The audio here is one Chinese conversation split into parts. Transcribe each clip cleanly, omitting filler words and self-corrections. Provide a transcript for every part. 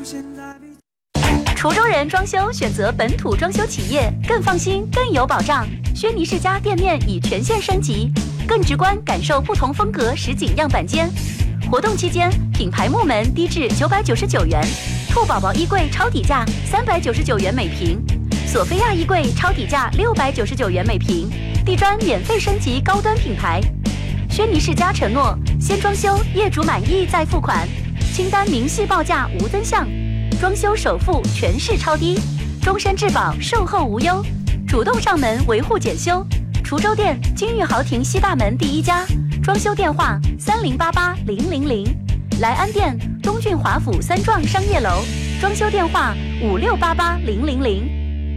滁州人装修选择本土装修企业，更放心，更有保障。轩尼诗家店面已全线升级，更直观感受不同风格实景样板间。活动期间，品牌木门低至999元，兔宝宝衣柜超底价399元每平，索菲亚衣柜超底价699元每平，地砖免费升级高端品牌。轩尼诗家承诺，先装修，业主满意再付款，清单明细报价无增项。装修首付全市超低，终身质保，售后无忧，主动上门维护检修。滁州店金玉豪庭西大门第1家，装修电话30880000，莱安店东郡华府3幢商业楼，装修电话56880000。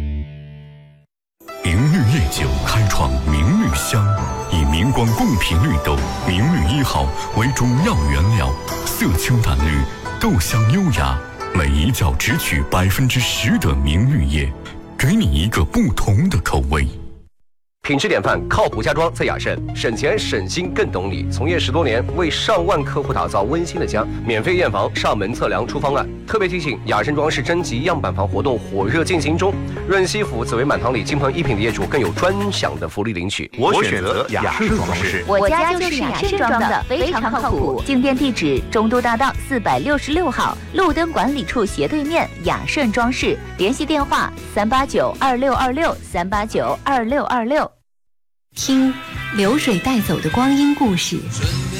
明绿夜酒开创明绿香，以明光贡品绿豆明绿1号为主要原料，色清淡绿，豆香优雅，每一窖只取10%的明绿叶，给你一个不同的口味。 品质典范，靠谱家装在雅盛，省钱省心更懂你。从业10多年，为上万客户打造温馨的家，免费验房、上门测量、出方案。特别提醒，雅盛装饰征集样板房活动火热进行中，润西府紫薇满堂里金鹏一品的业主更有专享的福利领取。 我选择雅盛装饰， 我家就是雅盛装的，非常靠谱。进店地址：中都大道466号，路灯管理处斜对面，雅盛装饰。联系电话3892626，3892626。听流水带走的光阴故事。